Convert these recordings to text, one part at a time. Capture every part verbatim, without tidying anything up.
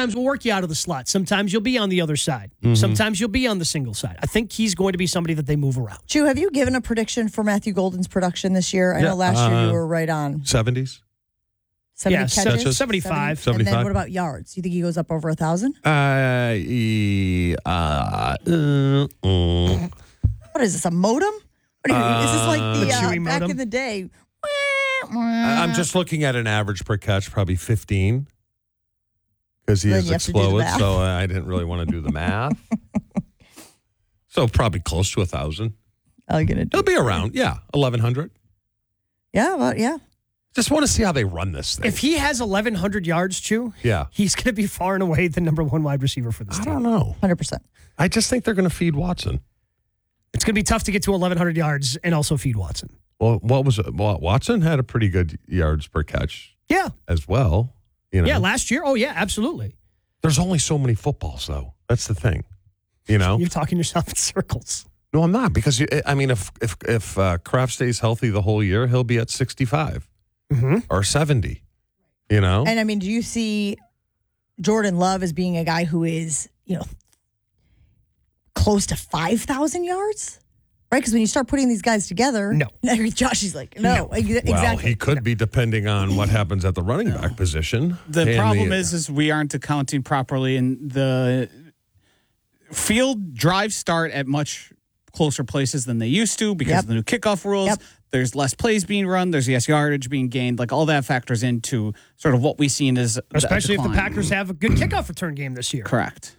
sometimes we'll work you out of the slot. Sometimes you'll be on the other side. Mm-hmm. Sometimes you'll be on the single side. I think he's going to be somebody that they move around. Chu, have you given a prediction for Matthew Golden's production this year? I yeah, know last uh, year you were right on. seventies? seventy yeah, catches? seventy-five. seventy, and then what about yards? You think he goes up over one thousand? Uh, e, uh, uh, mm. What is this, a modem? What are you, is this like the, The uh, Chewy back modem? in the day? I'm just looking at an average per catch, probably fifteen. Because he Then has you have to do the exploded, math. so I didn't really want to do the math. So probably close to a thousand. I'm gonna do It'll be around, yeah, eleven hundred. Yeah, well, yeah. Just want to see how they run this thing. If he has eleven hundred yards, Chew, yeah, he's going to be far and away the number one wide receiver for this I team. don't know. one hundred percent. I just think they're going to feed Watson. It's going to be tough to get to eleven hundred yards and also feed Watson. Well, what was it? Well, Watson had a pretty good yards per catch Yeah. as well. You know? Yeah, last year. Oh, yeah, absolutely. There's only so many footballs, though. That's the thing. You know? You're talking yourself in circles. No, I'm not. Because, you, I mean, if if if uh, Kraft stays healthy the whole year, he'll be at sixty-five Mm-hmm. or seventy. You know? And I mean, do you see Jordan Love as being a guy who is, you know, close to five thousand yards? Right? Because when you start putting these guys together, No. Josh is like, no, No. ex- exactly. Well, he could be depending on what happens at the running back position. The And problem is, is we aren't accounting properly, and the field drives start at much closer places than they used to because Yep. of the new kickoff rules. Yep. There's less plays being run. There's less yardage being gained. Like all that factors into sort of what we've seen as a Especially if the decline. Packers have a good kickoff return game this year. Correct.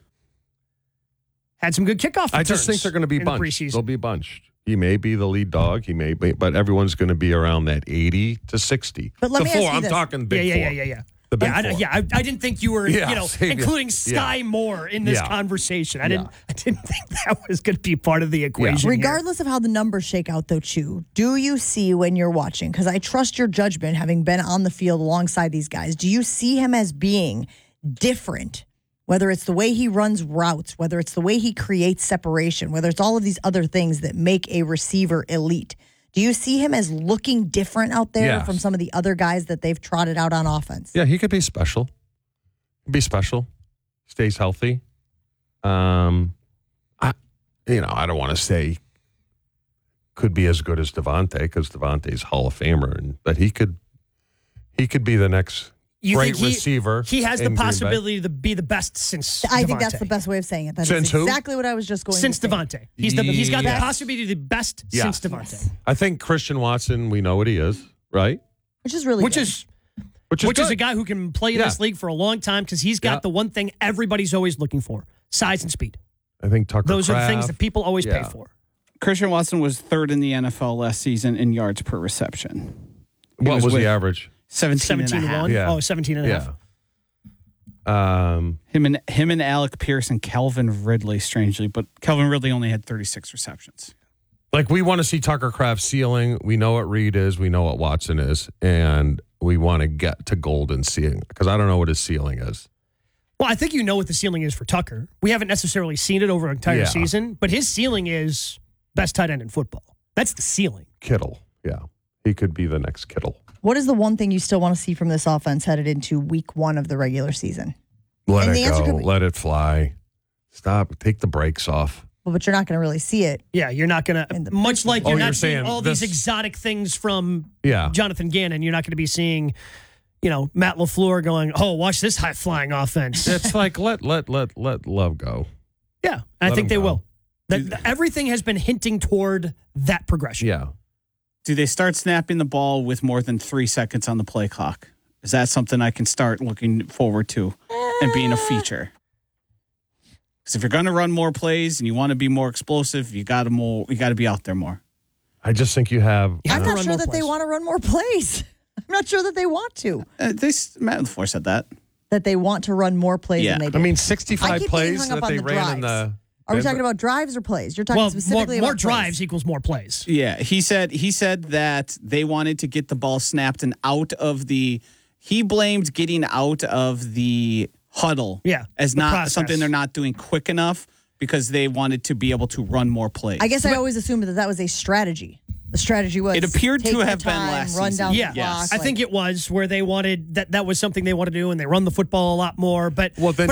Had some good kickoff returns. I just think they're going to be in the bunched. preseason. They'll be bunched. He may be the lead dog. He may be, but everyone's going to be around that eighty to sixty. But let the me four, ask you I'm this. talking Yeah, big yeah, four. yeah, yeah, yeah. The big yeah, I, four. yeah, I, I didn't think you were, Yeah, you know, same, yeah. including Sky Yeah. Moore in this Yeah. conversation. I Yeah. didn't, I didn't think that was going to be part of the equation. here. Regardless of how the numbers shake out, though, Chu, do you see when you're watching? Because I trust your judgment, having been on the field alongside these guys. Do you see him as being different? Whether it's the way he runs routes, whether it's the way he creates separation, whether it's all of these other things that make a receiver elite. Do you see him as looking different out there Yes. from some of the other guys that they've trotted out on offense? Yeah, he could be special. Be special. Stays healthy. Um, I, you know, I don't want to say could be as good as Devontae because Devontae's Hall of Famer, and but he could, he could be the next You great think he, receiver. He has the in Green Bay. possibility to be the best since I think that's Devontae. the best way of saying it. That Since is who? exactly what I was just going Since to say. Devontae. He's the he's got Yes. the possibility to be the best Yes. since Devontae. I think Christian Watson, we know what he is, right? Which is really Which good. is Which is which is good. a guy who can play in Yeah. this league for a long time because he's got Yeah. the one thing everybody's always looking for: size and speed. I think Tucker Those are the things Kraft. that people always Yeah. pay for. Christian Watson was third in the N F L last season in yards per reception. He What was, with the average? seventeen, and a seventeen to half. one. Yeah. Oh, seventeen and a half. Yeah. Um, Him and him and Alec Pierce and Calvin Ridley, strangely, but Calvin Ridley only had thirty-six receptions. like we want to see Tucker Kraft's ceiling. We know what Reed is. We know what Watson is, and we want to get to Golden seeing because I don't know what his ceiling is. Well, I think you know what the ceiling is for Tucker. We haven't necessarily seen it over an entire Yeah. season, but his ceiling is best tight end in football. That's the ceiling. Kittle, yeah, he could be the next Kittle. What is the one thing you still want to see from this offense headed into week one of the regular season? Let And it the answer go. could be- Let it fly. Stop. Take the brakes off. Well, but you're not going to really see it. Yeah, you're not going In to, the much like Oh, you're you're not seeing saying all this- these exotic things from Yeah. Jonathan Gannon. You're not going to be seeing, you know, Matt LaFleur going, oh, watch this high flying offense. It's like let let let let love go. Yeah, and I Let think him they go. will. That, that- everything has been hinting toward that progression. Yeah. Do they start snapping the ball with more than three seconds on the play clock? Is that something I can start looking forward to and being a feature? Because if you're going to run more plays and you want to be more explosive, you got to more. You got to be out there more. I just think you have. You have I'm to not run sure more that they plays. want to run more plays. I'm not sure that they want to. Uh, they Matt LaFleur said that. That they want to run more plays Yeah. than they do. I mean, I sixty-five keep getting plays hung up that on they the ran in drives. the. Are we talking about drives or plays? You're talking Well, more, specifically more about drives plays. equals more plays. Yeah, he said he said that they wanted to get the ball snapped and out of the. He blamed getting out of the huddle. Yeah, as the not process. something they're not doing quick enough because they wanted to be able to run more plays. I guess I always assumed that that was a strategy. The strategy was It appeared to take the have been time, last run season. down Yeah, the Yes. clock. I think it was where they wanted that. That was something they wanted to do, and they run the football a lot more. But Well, then